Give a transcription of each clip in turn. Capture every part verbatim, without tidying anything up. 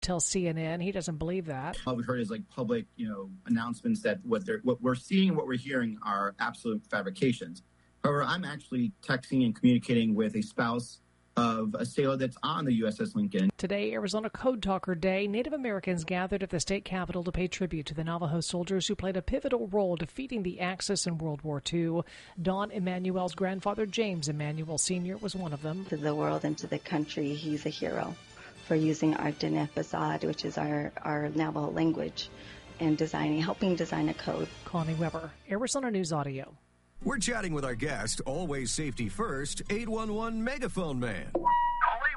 tells C N N he doesn't believe that. All we've heard is like public, you know, announcements that what they're what we're seeing, what we're hearing are absolute fabrications. However, I'm actually texting and communicating with a spouse of a sailor that's on the U S S Lincoln. Today, Arizona Code Talker Day, Native Americans gathered at the state capitol to pay tribute to the Navajo soldiers who played a pivotal role defeating the Axis in World War Two. Don Emanuel's grandfather, James Emanuel Senior, was one of them. To the world and to the country, he's a hero for using our Diné-Pazad, which is our, our Navajo language, and designing, helping design a code. Connie Weber, Arizona News Audio. We're chatting with our guest, always safety first, eight one one Megaphone Man. Call eight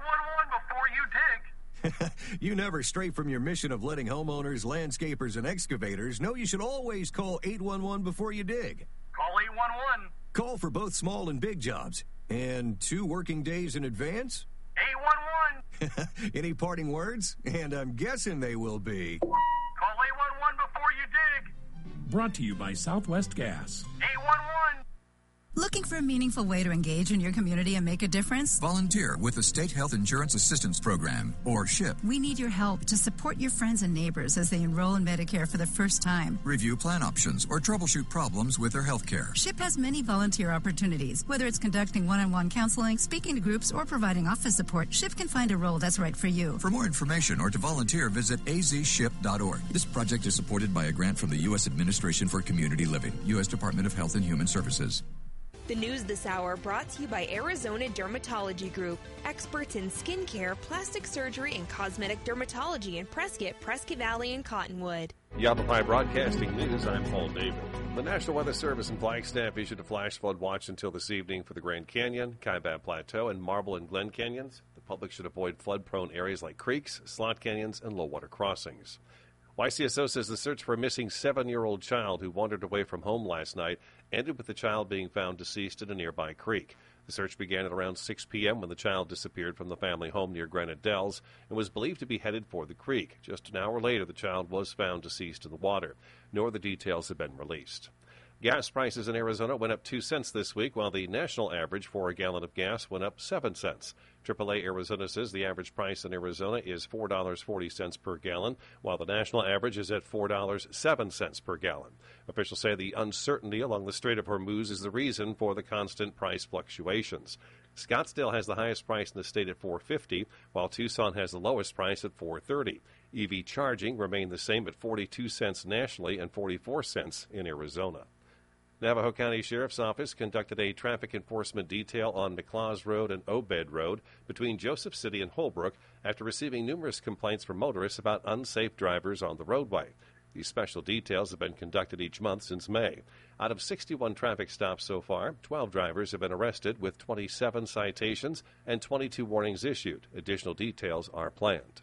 one one before you dig. You never stray from your mission of letting homeowners, landscapers, and excavators know you should always call eight one one before you dig. Call eight one one. Call for both small and big jobs. And two working days in advance? eight one one. Any parting words? And I'm guessing they will be. Call eight one one before you dig. Brought to you by Southwest Gas. eight one one. Looking for a meaningful way to engage in your community and make a difference? Volunteer with the State Health Insurance Assistance Program, or SHIP. We need your help to support your friends and neighbors as they enroll in Medicare for the first time. Review plan options or troubleshoot problems with their health care. SHIP has many volunteer opportunities. Whether it's conducting one-on-one counseling, speaking to groups, or providing office support, SHIP can find a role that's right for you. For more information or to volunteer, visit a z ship dot org. This project is supported by a grant from the U S Administration for Community Living, U S Department of Health and Human Services. The news this hour brought to you by Arizona Dermatology Group, experts in skin care, plastic surgery, and cosmetic dermatology in Prescott, Prescott Valley, and Cottonwood. Yavapai Broadcasting News, I'm Paul David. The National Weather Service in Flagstaff issued a flash flood watch until this evening for the Grand Canyon, Kaibab Plateau, and Marble and Glen Canyons. The public should avoid flood-prone areas like creeks, slot canyons, and low-water crossings. Y C S O says the search for a missing seven-year-old child who wandered away from home last night ended with the child being found deceased in a nearby creek. The search began at around six p.m. when the child disappeared from the family home near Granite Dells and was believed to be headed for the creek. Just an hour later, the child was found deceased in the water. No other details have been released. Gas prices in Arizona went up two cents this week, while the national average for a gallon of gas went up seven cents. triple A Arizona says the average price in Arizona is four dollars and forty cents per gallon, while the national average is at four dollars and seven cents per gallon. Officials say the uncertainty along the Strait of Hormuz is the reason for the constant price fluctuations. Scottsdale has the highest price in the state at four dollars and fifty cents, while Tucson has the lowest price at four dollars and thirty cents. E V charging remained the same at forty-two cents nationally and forty-four cents in Arizona. Navajo County Sheriff's Office conducted a traffic enforcement detail on McLaws Road and Obed Road between Joseph City and Holbrook after receiving numerous complaints from motorists about unsafe drivers on the roadway. These special details have been conducted each month since May. Out of sixty-one traffic stops so far, twelve drivers have been arrested with twenty-seven citations and twenty-two warnings issued. Additional details are planned.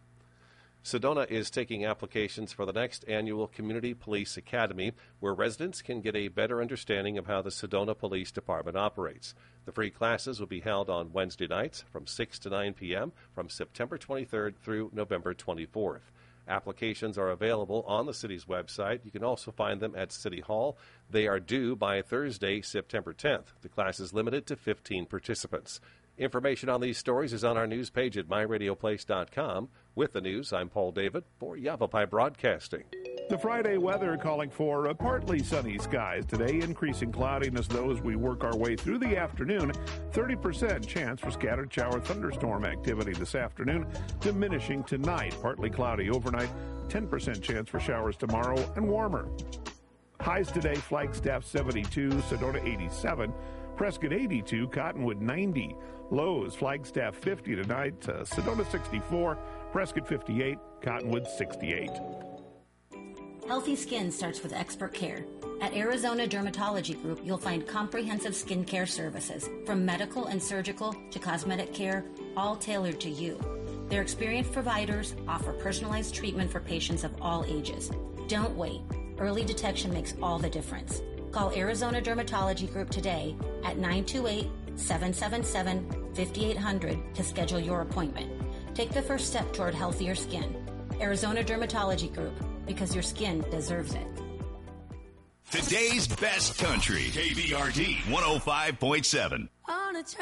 Sedona is taking applications for the next annual Community Police Academy, where residents can get a better understanding of how the Sedona Police Department operates. The free classes will be held on Wednesday nights from six to nine p.m. from September twenty-third through November twenty-fourth. Applications are available on the city's website. You can also find them at City Hall. They are due by Thursday, September tenth. The class is limited to fifteen participants. Information on these stories is on our news page at my radio place dot com. With the news, I'm Paul David for Yavapai Broadcasting. The Friday weather calling for a partly sunny skies today, increasing cloudiness though as we work our way through the afternoon. thirty percent chance for scattered shower thunderstorm activity this afternoon, diminishing tonight. Partly cloudy overnight, ten percent chance for showers tomorrow, and warmer. Highs today, Flagstaff seventy-two, Sedona eighty-seven, Prescott eighty-two, Cottonwood ninety. Lows, Flagstaff fifty tonight, uh, Sedona sixty-four, Prescott fifty-eight, Cottonwood sixty-eight. Healthy skin starts with expert care. At Arizona Dermatology Group, you'll find comprehensive skin care services, from medical and surgical to cosmetic care, all tailored to you. Their experienced providers offer personalized treatment for patients of all ages. Don't wait. Early detection makes all the difference. Call Arizona Dermatology Group today at nine two eight, seven seven seven, five eight zero zero to schedule your appointment. Take the first step toward healthier skin. Arizona Dermatology Group, because your skin deserves it. Today's best country, K B R D one oh five point seven.